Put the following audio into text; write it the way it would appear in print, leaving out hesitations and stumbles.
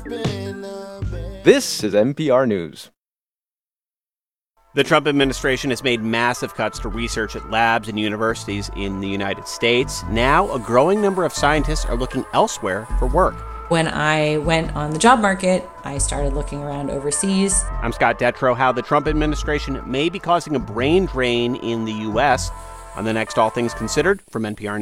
This is NPR News. The Trump administration has made massive cuts to research at labs and universities in the United States. Now, a growing number of scientists are looking elsewhere for work. When I went on the job market, I started looking around overseas. I'm Scott Detrow. How the Trump administration may be causing a brain drain in the U.S. on the next All Things Considered from NPR News.